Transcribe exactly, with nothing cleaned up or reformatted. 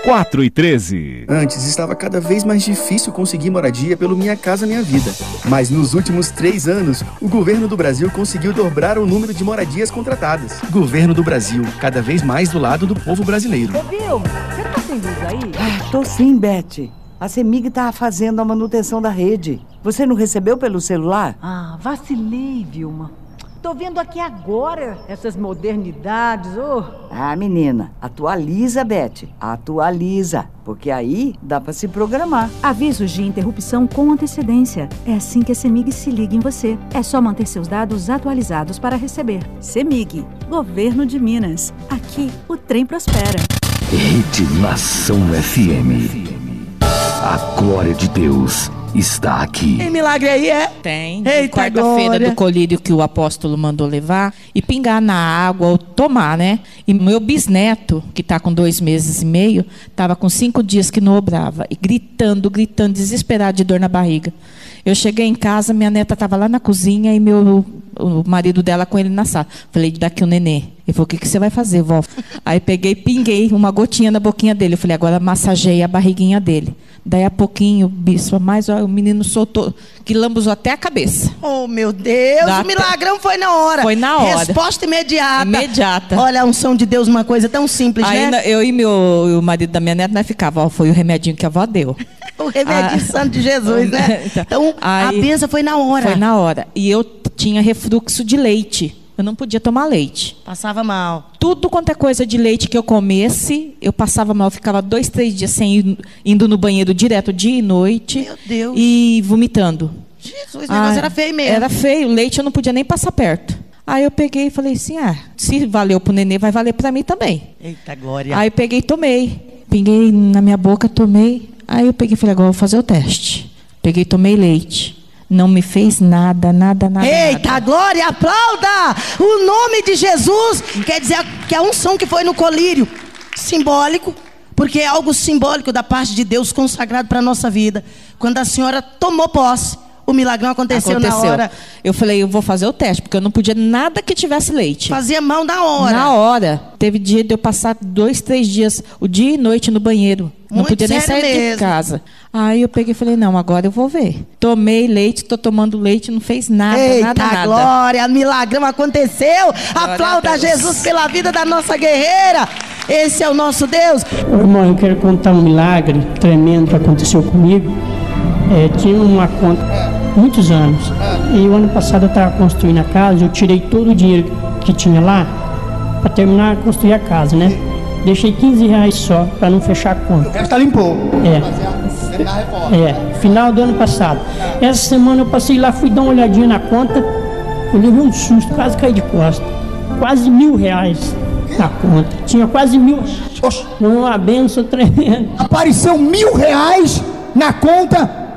quatro e treze. Antes estava cada vez mais difícil conseguir moradia pelo Minha Casa Minha Vida. Mas nos últimos três anos, o governo do Brasil conseguiu dobrar o número de moradias contratadas. Governo do Brasil, cada vez mais do lado do povo brasileiro. Ô, Vilma, você tá sem luz aí? Ah, tô sim, Beth. A CEMIG tá fazendo a manutenção da rede. Você não recebeu pelo celular? Ah, vacilei, Vilma. Tô vendo aqui agora essas modernidades, ô. Oh. Ah, menina, atualiza, Beth. Atualiza, porque aí dá pra se programar. Avisos de interrupção com antecedência. É assim que a CEMIG se liga em você. É só manter seus dados atualizados para receber. CEMIG, Governo de Minas. Aqui o trem prospera. Rede Nação F M. A glória de Deus está aqui. Tem milagre aí, é? Tem. Eita, quarta-feira do colírio que o apóstolo mandou levar e pingar na água ou tomar, né? E meu bisneto, que está com dois meses e meio, estava com cinco dias que não obrava. E gritando, gritando, desesperado de dor na barriga. Eu cheguei em casa, minha neta estava lá na cozinha e meu, o marido dela com ele na sala. Falei, daqui o nenê. Ele falou, o que, que você vai fazer, vó? Aí peguei, pinguei uma gotinha na boquinha dele. Eu falei, agora massageei a barriguinha dele. Daí a pouquinho, bispo, mas ó, o menino soltou, que lambuzou até a cabeça. Oh, meu Deus, Dá o milagrão foi na hora. Foi na hora. Resposta imediata. Imediata. Olha, a unção de Deus, uma coisa tão simples, aí, né? Eu e meu, o marido da minha neta, nós ficava, ó, foi o remedinho que a avó deu. O remedinho ah, santo de Jesus, né? Então, aí, a bênção foi na hora. Foi na hora. E eu tinha refluxo de leite. Eu não podia tomar leite. Passava mal. Tudo quanto é coisa de leite que eu comesse, eu passava mal. Eu ficava dois, três dias sem ir, indo no banheiro direto, dia e noite. Meu Deus. E vomitando. Jesus, o negócio ah, era feio mesmo. Era feio. O leite eu não podia nem passar perto. Aí eu peguei e falei assim, ah, se valeu pro nenê, vai valer pra mim também. Eita glória. Aí eu peguei e tomei. Pinguei na minha boca, tomei. Aí eu peguei e falei, agora eu vou fazer o teste. Peguei e tomei leite. Não me fez nada, nada, nada. Eita, nada. glória, aplauda! O nome de Jesus quer dizer que a unção que foi no colírio, simbólico, porque é algo simbólico da parte de Deus consagrado para a nossa vida. Quando a senhora tomou posse, o milagrão aconteceu, aconteceu na hora. Eu falei, eu vou fazer o teste, porque eu não podia nada que tivesse leite. Fazia mal na hora. Na hora. Teve dia de eu passar dois, três dias, o dia e noite no banheiro. Não Muito podia nem sair mesmo. de casa. Aí eu peguei e falei, não, agora eu vou ver. Tomei leite, estou tomando leite, não fez nada, Eita, nada, nada. glória, milagrão aconteceu. Glória Aplauda a Jesus pela vida da nossa guerreira. Esse é o nosso Deus. Irmão, eu quero contar um milagre tremendo que aconteceu comigo. É, tinha uma conta, muitos anos. E o ano passado eu estava construindo a casa, eu tirei todo o dinheiro que tinha lá para terminar de construir a casa, né? Deixei quinze reais só para não fechar a conta. O resto limpou. É. É, final do ano passado. Essa semana eu passei lá, fui dar uma olhadinha na conta, eu levei um susto, quase caí de costa. Quase mil reais na conta. Tinha quase mil. Uma benção tremenda. Apareceu mil reais na conta